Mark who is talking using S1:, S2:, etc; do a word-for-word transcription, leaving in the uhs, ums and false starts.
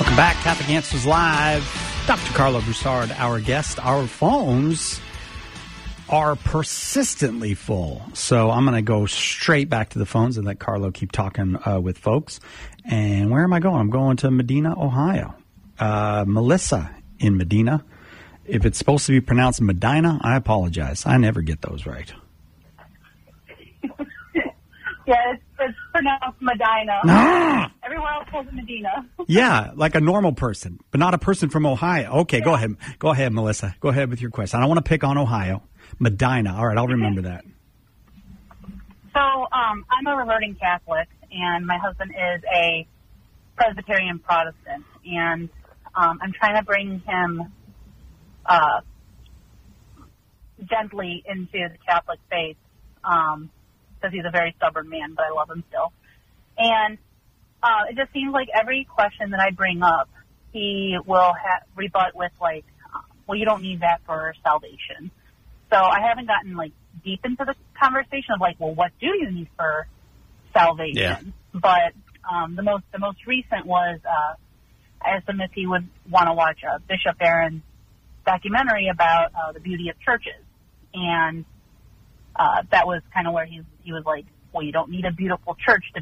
S1: Welcome back, Catholic Answers Live. Doctor Carlo Broussard, our guest. Our phones are persistently full, so I'm going to go straight back to the phones and let Carlo keep talking uh, with folks. And where am I going? I'm going to Medina, Ohio. Uh, Melissa in Medina. If it's supposed to be pronounced Medina, I apologize. I never get those right.
S2: Yeah, it's, it's pronounced Medina.
S1: No.
S2: Everyone else calls it Medina.
S1: Yeah, like a normal person, but not a person from Ohio. Okay, yeah. go ahead. Go ahead, Melissa. Go ahead with your question. I don't want to pick on Ohio. Medina. All right, I'll remember that.
S2: So um, I'm a reverting Catholic, and my husband is a Presbyterian Protestant, and um, I'm trying to bring him uh, gently into the Catholic faith. Um because he's a very stubborn man, but I love him still. And uh, it just seems like every question that I bring up, he will ha- rebut with, like, well, you don't need that for salvation. So I haven't gotten, like, deep into the conversation of, like, well, what do you need for salvation?
S1: Yeah.
S2: But um, the most the most recent was uh, I asked him if he would want to watch uh, Bishop Barron's documentary about uh, the beauty of churches. And Uh, that was kind of where he he was like, well, you don't need a beautiful church to